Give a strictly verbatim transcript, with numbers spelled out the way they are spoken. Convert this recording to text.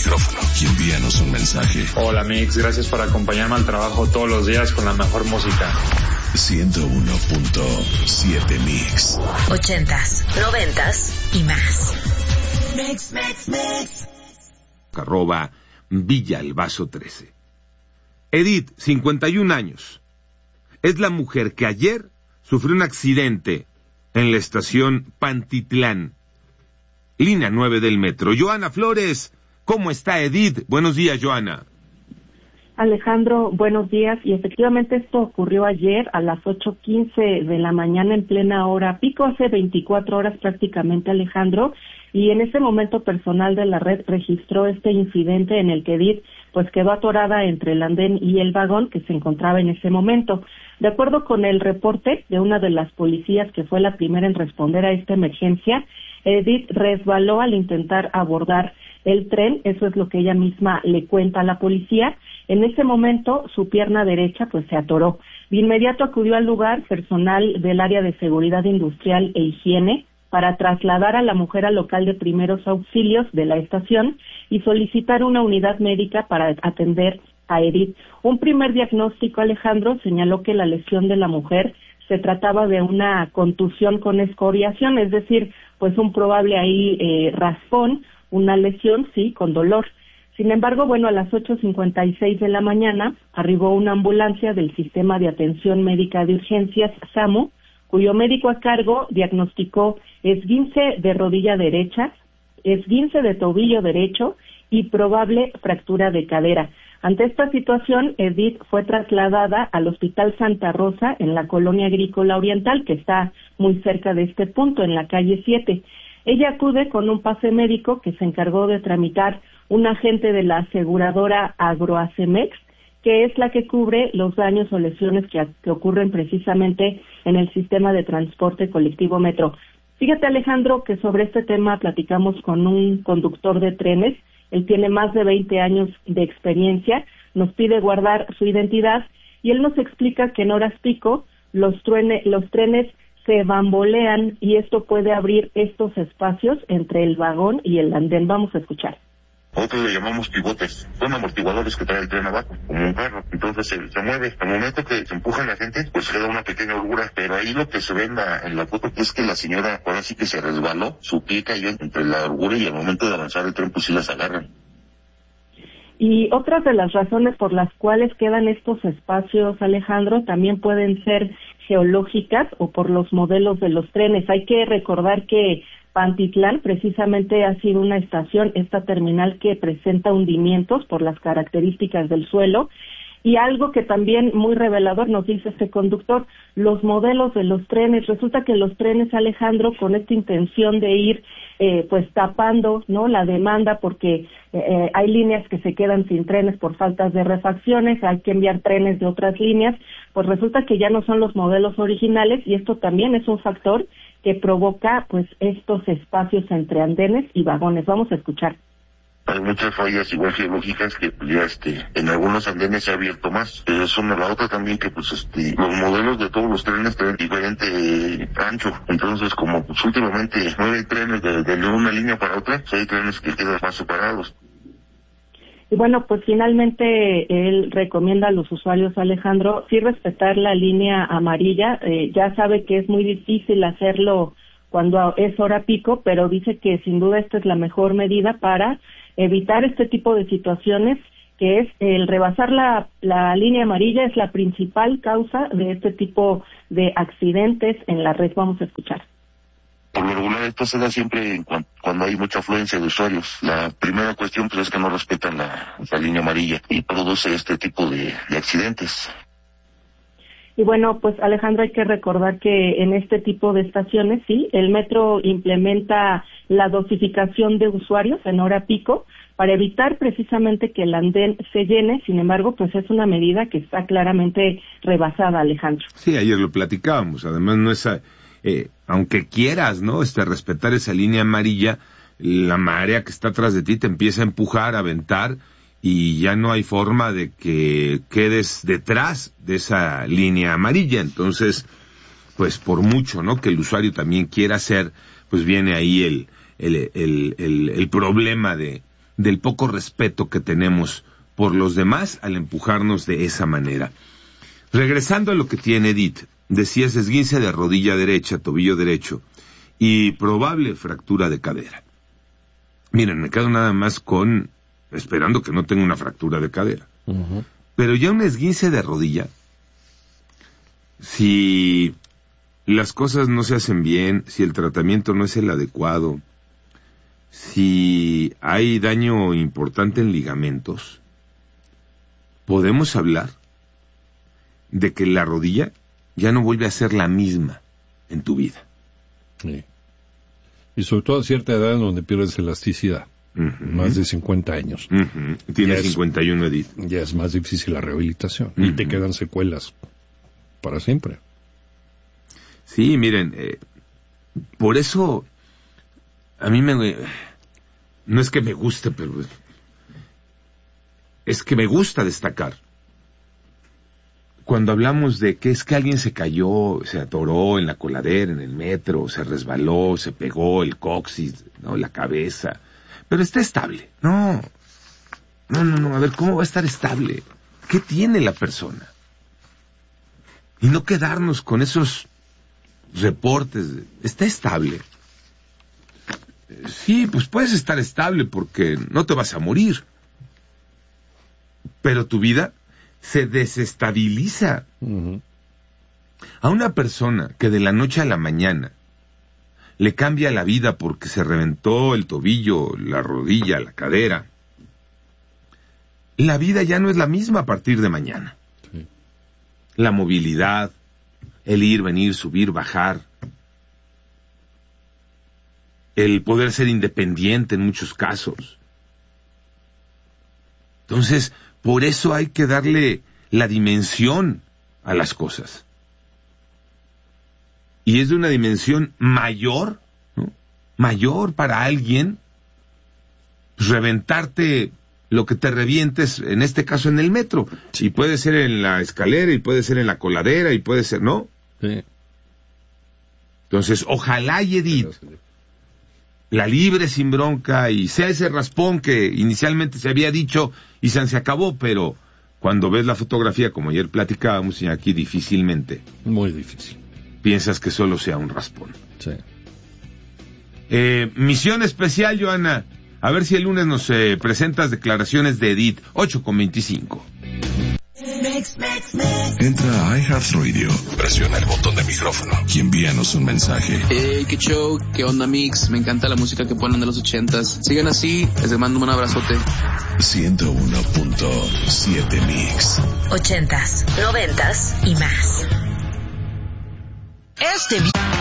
micrófono y envíanos un mensaje. Hola Mix, gracias por acompañarme al trabajo todos los días con la mejor música. ciento uno punto siete Mix. Ochentas, noventas y más. Mix, mix, mix. Arroba Villalbazo trece. Edith, cincuenta y un años. Es la mujer que ayer sufrió un accidente en la estación Pantitlán, línea nueve del metro. Joana Flores, ¿cómo está Edith? Buenos días, Joana. Alejandro, buenos días. Y efectivamente esto ocurrió ayer a las ocho quince de la mañana en plena hora pico, hace veinticuatro horas prácticamente, Alejandro. Y en ese momento personal de la red registró este incidente en el que Edith pues quedó atorada entre el andén y el vagón que se encontraba en ese momento. De acuerdo con el reporte de una de las policías que fue la primera en responder a esta emergencia, Edith resbaló al intentar abordar el tren, eso es lo que ella misma le cuenta a la policía. En ese momento su pierna derecha pues se atoró. De inmediato acudió al lugar personal del área de seguridad industrial e higiene para trasladar a la mujer al local de primeros auxilios de la estación y solicitar una unidad médica para atender a Edith. Un primer diagnóstico, Alejandro, señaló que la lesión de la mujer se trataba de una contusión con escoriación, es decir, pues un probable ahí eh, raspón, una lesión, sí, con dolor. Sin embargo, bueno, a las ocho cincuenta y seis de la mañana arribó una ambulancia del Sistema de Atención Médica de Urgencias, SAMU, cuyo médico a cargo diagnosticó esguince de rodilla derecha, esguince de tobillo derecho y probable fractura de cadera. Ante esta situación, Edith fue trasladada al Hospital Santa Rosa en la Colonia Agrícola Oriental, que está muy cerca de este punto, en la calle siete. Ella acude con un pase médico que se encargó de tramitar un agente de la aseguradora Agroacemex, que es la que cubre los daños o lesiones que, que ocurren precisamente en el sistema de transporte colectivo Metro. Fíjate, Alejandro, que sobre este tema platicamos con un conductor de trenes. Él tiene más de veinte años de experiencia, nos pide guardar su identidad y él nos explica que en horas pico los, truene, los trenes se bambolean y esto puede abrir estos espacios entre el vagón y el andén. Vamos a escuchar. Nosotros le llamamos pivotes, son amortiguadores que trae el tren abajo, como un carro, entonces se, se mueve. Al momento que se empuja la gente, pues queda una pequeña holgura, pero ahí lo que se ve en la, en la foto es que la señora ahora sí que se resbaló, su pie cayó entre la holgura y al momento de avanzar el tren pues sí las agarran. Y otras de las razones por las cuales quedan estos espacios, Alejandro, también pueden ser geológicas o por los modelos de los trenes. Hay que recordar que Pantitlán precisamente ha sido una estación, esta terminal que presenta hundimientos por las características del suelo. Y algo que también muy revelador nos dice este conductor, los modelos de los trenes. Resulta que los trenes, Alejandro, con esta intención de ir eh, pues tapando no la demanda, porque eh, hay líneas que se quedan sin trenes por faltas de refacciones, hay que enviar trenes de otras líneas, pues resulta que ya no son los modelos originales y esto también es un factor que provoca pues estos espacios entre andenes y vagones. Vamos a escuchar. Hay muchas fallas igual geológicas que pues, ya este en algunos andenes se ha abierto más. Es una la otra también que pues este los modelos de todos los trenes tienen diferente eh, ancho. Entonces como pues últimamente no hay trenes de, de una línea para otra, pues, hay trenes que quedan más separados. Y bueno, pues finalmente él recomienda a los usuarios, Alejandro, sí respetar la línea amarilla. Eh, ya sabe que es muy difícil hacerlo cuando es hora pico, pero dice que sin duda esta es la mejor medida para evitar este tipo de situaciones, que es el rebasar la, la línea amarilla es la principal causa de este tipo de accidentes en la red. Vamos a escuchar. Por lo regular esto se da siempre en cu- cuando hay mucha afluencia de usuarios. La primera cuestión pues, es que no respetan la, la línea amarilla y produce este tipo de, de accidentes. Y bueno, pues Alejandro, hay que recordar que en este tipo de estaciones, sí, el metro implementa la dosificación de usuarios en hora pico para evitar precisamente que el andén se llene. Sin embargo, pues es una medida que está claramente rebasada, Alejandro. Sí, ayer lo platicábamos. Además, no es, eh, aunque quieras, ¿no? Este, respetar esa línea amarilla, la marea que está atrás de ti te empieza a empujar, a aventar, y ya no hay forma de que quedes detrás de esa línea amarilla. Entonces, pues por mucho, ¿no?, que el usuario también quiera hacer, pues viene ahí el el el el, el problema de del poco respeto que tenemos por los demás al empujarnos de esa manera. Regresando a lo que tiene Edith, decías esguince de rodilla derecha, tobillo derecho y probable fractura de cadera. Miren, me quedo nada más con, esperando que no tenga una fractura de cadera. Uh-huh. Pero ya un esguince de rodilla, si las cosas no se hacen bien, si el tratamiento no es el adecuado, si hay daño importante en ligamentos, podemos hablar de que la rodilla ya no vuelve a ser la misma en tu vida. Sí. Y sobre todo a cierta edad en donde pierdes elasticidad. Uh-huh. Más de cincuenta años. Uh-huh. Tienes cincuenta y uno, Edith. Ya es más difícil la rehabilitación. Uh-huh. Y te quedan secuelas para siempre. Sí, miren, eh, por eso a mí me... No es que me guste, pero... Es que me gusta destacar. Cuando hablamos de que es que alguien se cayó, se atoró en la coladera, en el metro, se resbaló, se pegó el coxis, ¿no? La cabeza... Pero está estable. No, no, no, no. A ver, ¿cómo va a estar estable? ¿Qué tiene la persona? Y no quedarnos con esos reportes. De, ¿está estable? Sí, pues puedes estar estable porque no te vas a morir. Pero tu vida se desestabiliza. Uh-huh. A una persona que de la noche a la mañana le cambia la vida porque se reventó el tobillo, la rodilla, la cadera, la vida ya no es la misma a partir de mañana. Sí. La movilidad, el ir, venir, subir, bajar, el poder ser independiente en muchos casos. Entonces, por eso hay que darle la dimensión a las cosas. Y es de una dimensión mayor, ¿no? Mayor para alguien, pues, reventarte lo que te revientes, en este caso en el metro. Y puede ser en la escalera, y puede ser en la coladera, y puede ser, ¿no? Sí. Entonces, ojalá y Edith la libre sin bronca, y sea ese raspón que inicialmente se había dicho, y se, se acabó, pero cuando ves la fotografía, como ayer platicábamos, y aquí difícilmente. Muy difícil. Piensas que solo sea un raspón. Sí. Eh, misión especial, Joana. A ver si el lunes nos eh, presentas declaraciones de Edith. ocho con veinticinco. Mix, mix, mix. Entra a iHeartRadio, presiona el botón de micrófono y envíanos un mensaje. Hey, qué show, qué onda, Mix. Me encanta la música que ponen de los ochentas. Sigan así, les mando un abrazote. ciento uno punto siete Mix. Ochentas, noventas y más. Este